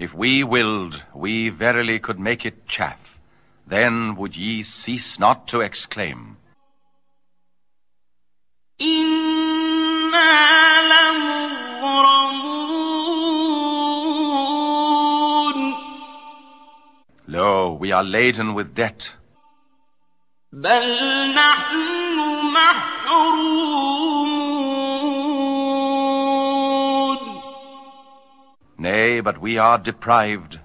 If we willed, we verily could make it chaff. Then would ye cease not to exclaim, إِنَّا لَمُغْرَمُونَ Lo, we are laden with debt. بَلْ نَحْنُ مَحْرُومُونَ Nay, but we are deprived.